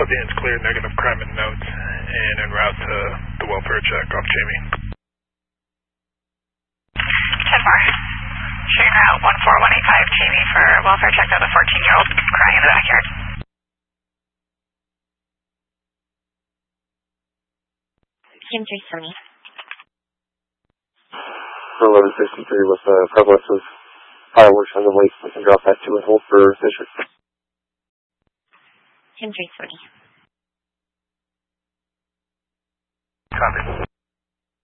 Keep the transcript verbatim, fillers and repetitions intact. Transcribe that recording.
Audience clear, negative crime and notes, and en route to the welfare check off Jamie. ten four. Shooting route one four one eight five Jamie for welfare check of the fourteen-year-old crying in the backyard. Kim three Sony. For eleven sixty-three with uh, prevalence of fireworks on the lake, we can drop that to and hold for Fisher. Kim three Sony. Copy.